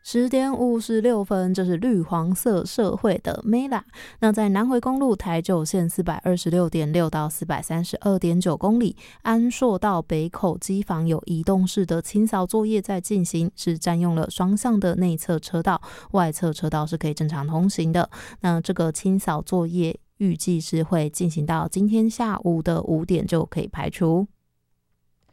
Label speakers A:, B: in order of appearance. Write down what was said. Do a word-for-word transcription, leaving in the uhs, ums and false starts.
A: 十点五十六分，这是绿黄色社会的 Mela。那在南回公路台九线四百二十六点六到四百三十二点九公里，安硕到北口机房有移动式的清扫作业在进行，是占用了双向的内侧车道，外侧车道是可以正常通行的。那这个清扫作业预计是会进行到今天下午的五点就可以排除。